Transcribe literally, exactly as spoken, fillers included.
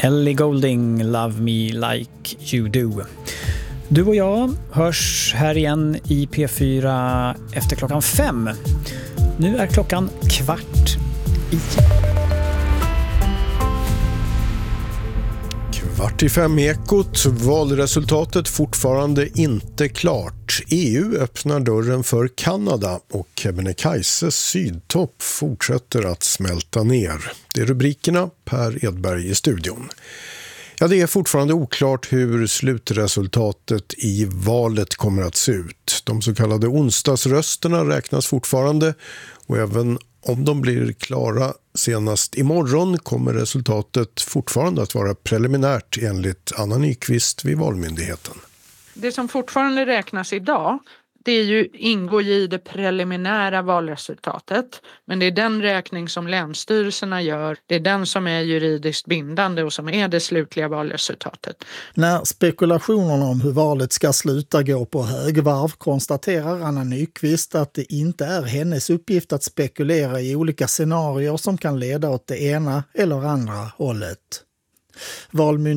Ellie Goulding, Love Me Like You Do. Du och jag hörs här igen i P fyra efter klockan fem. Nu är klockan kvart i. Kvart i fem ekot, valresultatet fortfarande inte klart. E U öppnar dörren för Kanada och Kebnekaises sydtopp fortsätter att smälta ner. Det är rubrikerna, Per Edberg i studion. Ja, det är fortfarande oklart hur slutresultatet i valet kommer att se ut. De så kallade onsdagsrösterna räknas fortfarande och även om de blir klara senast imorgon kommer resultatet fortfarande att vara preliminärt enligt Anna Nyqvist vid Valmyndigheten. Det som fortfarande räknas idag, det är ju, ingår ju i det preliminära valresultatet. Men det är den räkning som länsstyrelserna gör. Det är den som är juridiskt bindande och som är det slutliga valresultatet. När spekulationerna om hur valet ska sluta gå på högvarv konstaterar Anna Nyqvist att det inte är hennes uppgift att spekulera i olika scenarier som kan leda åt det ena eller andra hållet. Valmyndigheten